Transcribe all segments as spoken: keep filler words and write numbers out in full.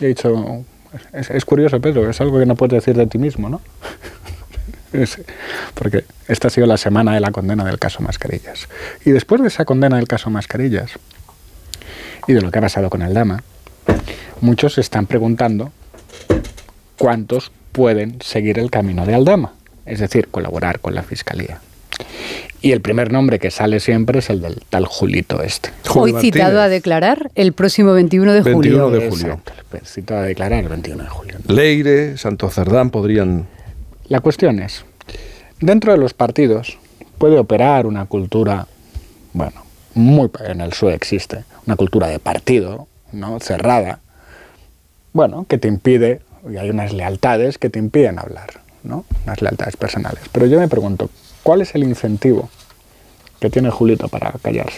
he dicho, es, es curioso, Pedro, es algo que no puedes decir de ti mismo, ¿no? es, porque esta ha sido la semana de la condena del caso Mascarillas. Y después de esa condena del caso Mascarillas y de lo que ha pasado con Aldama, muchos se están preguntando cuántos pueden seguir el camino de Aldama, es decir, colaborar con la Fiscalía. Y el primer nombre que sale siempre es el del tal Julito este. Hoy Martínez. Citado a declarar el próximo veintiuno de julio. veintiuno de julio. Exacto, citado a declarar el veintiuno de julio. Leire, Santos Cerdán podrían... La cuestión es, dentro de los partidos puede operar una cultura, bueno, muy en el P S O E existe, una cultura de partido, ¿no? Cerrada, bueno, que te impide, y hay unas lealtades que te impiden hablar, ¿no? Unas lealtades personales. Pero yo me pregunto, ¿cuál es el incentivo que tiene Julito para callarse?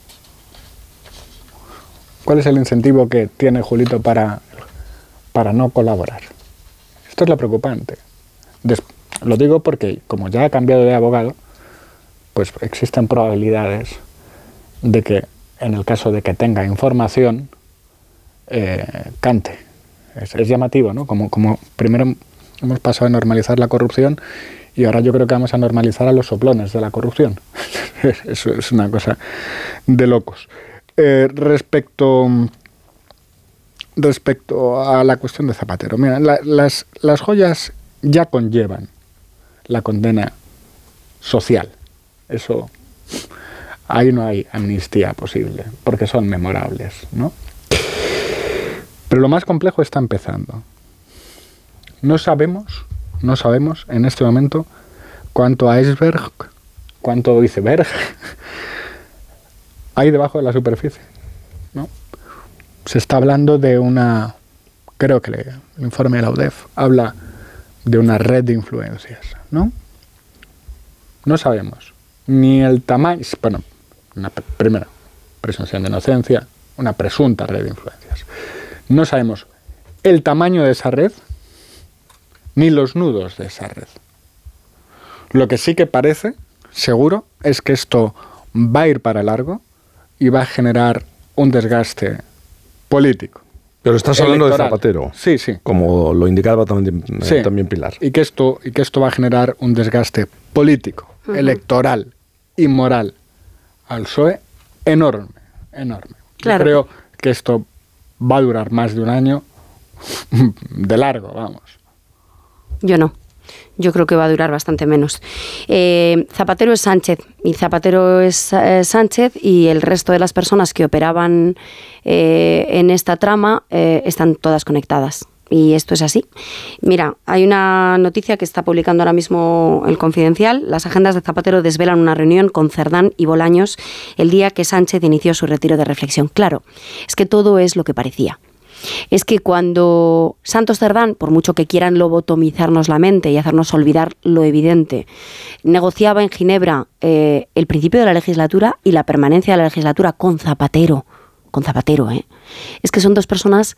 ¿Cuál es el incentivo que tiene Julito para, para no colaborar? Esto es lo preocupante. Des, lo digo porque, como ya ha cambiado de abogado, pues existen probabilidades de que, en el caso de que tenga información, eh, cante. Es, es llamativo, ¿no? Como, como primero hemos pasado a normalizar la corrupción y ahora yo creo que vamos a normalizar a los soplones de la corrupción. Eso es una cosa de locos. Eh, respecto, respecto a la cuestión de Zapatero, mira, la, las, las joyas ya conllevan la condena social. Eso, ahí no hay amnistía posible, porque son memorables, ¿no? Pero lo más complejo está empezando. No sabemos, no sabemos en este momento cuánto iceberg, cuánto iceberg hay debajo de la superficie, ¿no? Se está hablando de una, creo que el informe de la U D E F habla de una red de influencias, ¿no? No sabemos ni el tamaño, bueno, una primera presunción de inocencia, una presunta red de influencias. No sabemos el tamaño de esa red ni los nudos de esa red. Lo que sí que parece seguro es que esto va a ir para largo y va a generar un desgaste político. Pero estás hablando electoral. de Zapatero. Sí, sí. Como lo indicaba también, sí. eh, también Pilar. Y que, esto, y que esto va a generar un desgaste político, uh-huh. electoral y moral al P S O E enorme, enorme. Claro. Yo creo que esto va a durar más de un año de largo, vamos. Yo no. Yo creo que va a durar bastante menos. Eh, Zapatero es Sánchez, y Zapatero es eh, Sánchez, y el resto de las personas que operaban eh, en esta trama eh, están todas conectadas. Y esto es así. Mira, hay una noticia que está publicando ahora mismo El Confidencial. Las agendas de Zapatero desvelan una reunión con Cerdán y Bolaños el día que Sánchez inició su retiro de reflexión. Claro, es que todo es lo que parecía. Es que cuando Santos Cerdán, por mucho que quieran lobotomizarnos la mente y hacernos olvidar lo evidente, negociaba en Ginebra eh, el principio de la legislatura y la permanencia de la legislatura con Zapatero, con Zapatero, ¿eh? Es que son dos personas,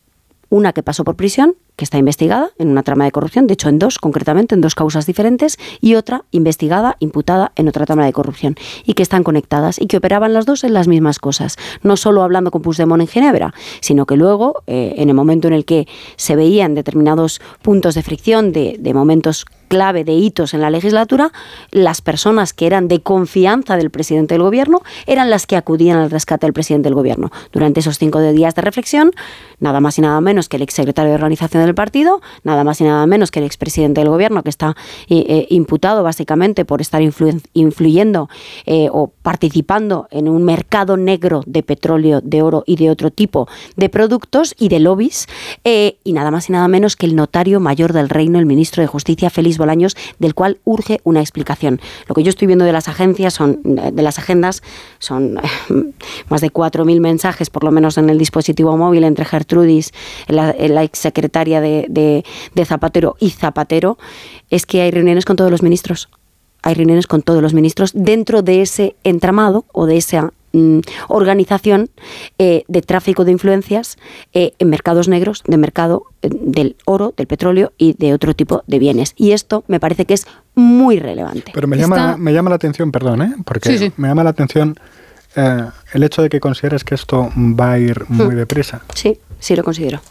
una que pasó por prisión, que está investigada en una trama de corrupción, de hecho en dos, concretamente, en dos causas diferentes, y otra investigada, imputada en otra trama de corrupción, y que están conectadas y que operaban las dos en las mismas cosas, no solo hablando con Puigdemont en Ginebra, sino que luego, eh, en el momento en el que se veían determinados puntos de fricción, de, de momentos clave, de hitos en la legislatura, las personas que eran de confianza del presidente del gobierno eran las que acudían al rescate del presidente del gobierno. Durante esos cinco días de reflexión, nada más y nada menos que el exsecretario de organización del partido, nada más y nada menos que el expresidente del gobierno, que está eh, imputado básicamente por estar influ- influyendo eh, o participando en un mercado negro de petróleo, de oro y de otro tipo de productos y de lobbies, eh, y nada más y nada menos que el notario mayor del reino, el ministro de Justicia, Félix Bolaños, del cual urge una explicación. Lo que yo estoy viendo de las agencias son, de las agendas, son eh, más de cuatro mil mensajes, por lo menos en el dispositivo móvil, entre Gertrudis, la, la exsecretaria de, de, de Zapatero y Zapatero. Es que hay reuniones con todos los ministros. Hay reuniones con todos los ministros dentro de ese entramado o de esa mm, organización eh, de tráfico de influencias eh, en mercados negros, de mercado eh, del oro, del petróleo y de otro tipo de bienes. Y esto me parece que es muy relevante. Pero me llama, Está... me llama la atención, perdón, ¿eh? porque sí, sí. me llama la atención eh, el hecho de que consideres que esto va a ir muy mm. deprisa. Sí, sí lo considero.